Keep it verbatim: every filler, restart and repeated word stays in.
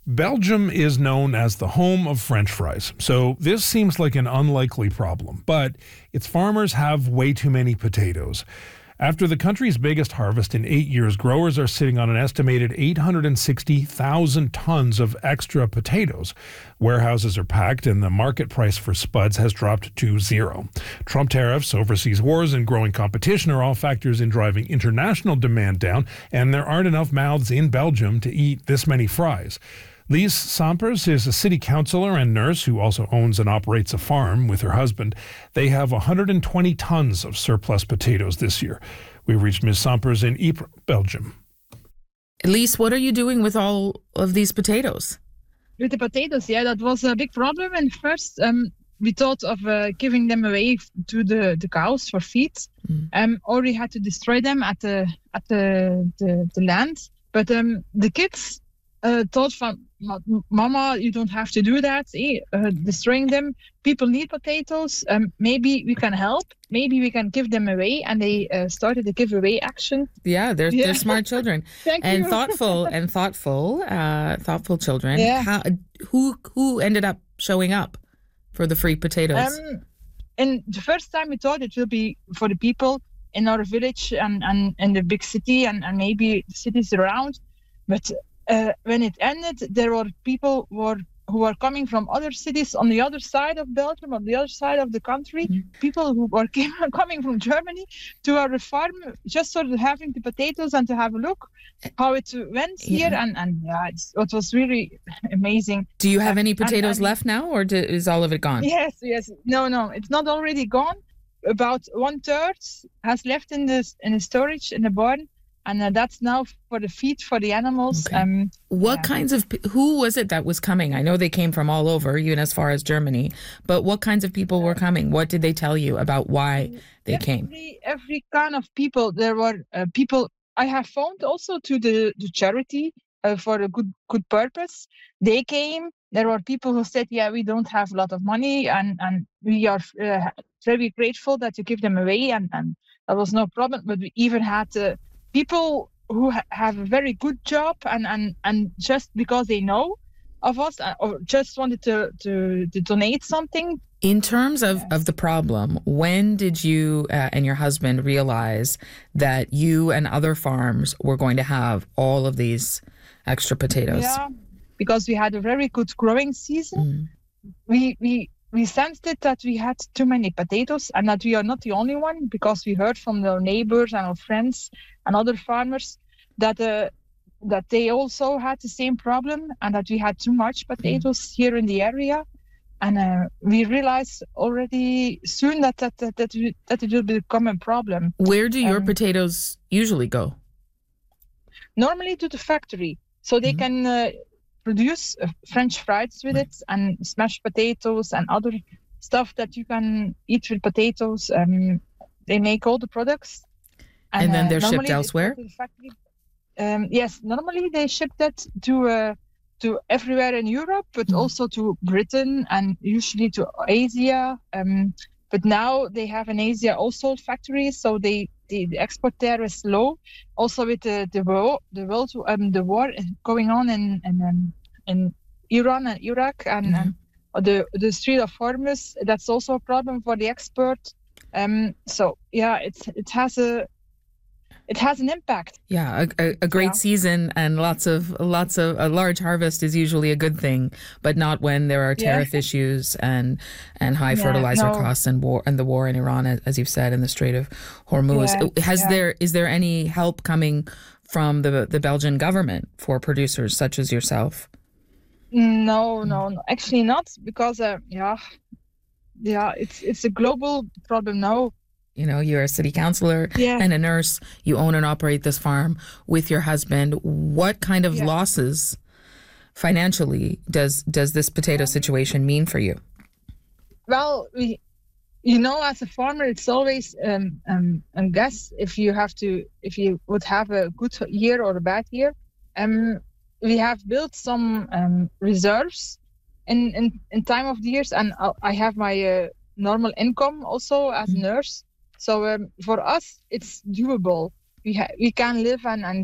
Belgium is known as the home of French fries, so this seems like an unlikely problem, but its farmers have way too many potatoes. After the country's biggest harvest in eight years, growers are sitting on an estimated eight hundred sixty thousand tons of extra potatoes. Warehouses are packed and the market price for spuds has dropped to zero. Trump tariffs, overseas wars, and growing competition are all factors in driving international demand down, and there aren't enough mouths in Belgium to eat this many fries. Lise Sampers is a city councillor and nurse who also owns and operates a farm with her husband. They have one hundred twenty tons of surplus potatoes this year. We reached Miz Sampers in Ypres, Belgium. Lise, what are you doing with all of these potatoes? With the potatoes, yeah, that was a big problem. And first, um, we thought of uh, giving them away to the, the cows for feed, mm. um, or we had to destroy them at the at the the, the land. But um, the kids uh, thought from, Mama, you don't have to do that. Eh? Uh, destroying them. People need potatoes. Um, maybe we can help. Maybe we can give them away. And they uh, started the giveaway action. Yeah, they're yeah. they're smart children Thank and you. thoughtful and thoughtful, uh, thoughtful children. Yeah. How, who who ended up showing up for the free potatoes? Um, and the first time we thought it will be for the people in our village and and in the big city and, and maybe the cities around, but. Uh, when it ended, there were people who were, who were coming from other cities on the other side of Belgium, on the other side of the country. Mm-hmm. People who were came, coming from Germany to our farm, just sort of having the potatoes and to have a look how it went yeah. here. And, and yeah, it's, it was really amazing. Do you have uh, any potatoes and, and, left now, or do, is all of it gone? Yes, yes. No, no, it's not already gone. About one third has left in the, in the storage in the barn. And uh, that's now for the feed for the animals. Okay. Um, what yeah. kinds of, who was it that was coming? I know they came from all over, even as far as Germany. But what kinds of people were coming? What did they tell you about why they every, came? Every kind of people. There were uh, people I have found also to the, the charity uh, for a good good purpose. They came. There were people who said, yeah, we don't have a lot of money and, and we are uh, very grateful that you give them away. And, and that was no problem. But we even had... Uh, people who ha- have a very good job and, and, and just because they know of us uh, or just wanted to, to, to donate something. In terms of, of the problem, when did you uh, and your husband realize that you and other farms were going to have all of these extra potatoes? Yeah, because we had a very good growing season. Mm. We we we sensed it that we had too many potatoes and that we are not the only one, because we heard from our neighbors and our friends and other farmers that uh, that they also had the same problem and that we had too much potatoes mm. here in the area. And uh, we realized already soon that that that, that, we, that it will become a problem. Where do your um, potatoes usually go? Normally to the factory, so they mm. can uh, produce uh, French fries with right. it and smashed potatoes and other stuff that you can eat with potatoes. Um, they make all the products. And, and then uh, they're shipped elsewhere? The um, yes, normally they ship that to uh, to everywhere in Europe, but mm. also to Britain and usually to Asia. Um, but now they have in Asia also factories, so they, they the export there is low. Also with the the war, the world, um, the war going on in in, um, in Iran and Iraq and, mm. and the the Strait of Hormuz, that's also a problem for the export. Um, so yeah, it's it has a It has an impact. Yeah, a, a, a great yeah. season and lots of lots of a large harvest is usually a good thing, but not when there are tariff yeah. issues and and high yeah, fertilizer no. costs and war and the war in Iran, as you've said, in the Strait of Hormuz. Yeah, Has yeah. there is there any help coming from the the Belgian government for producers such as yourself? No, no, no. Actually not, because uh, yeah, yeah, it's it's a global problem now. You know, you're a city councillor yeah. and a nurse. You own and operate this farm with your husband. What kind of yeah. losses financially does does this potato situation mean for you? Well, we, you know, as a farmer, it's always um, um, a guess if you have to, if you would have a good year or a bad year. Um, we have built some um, reserves in, in, in time of the years, and I have my uh, normal income also as a nurse. So um, for us, it's doable. We ha- we can live and, and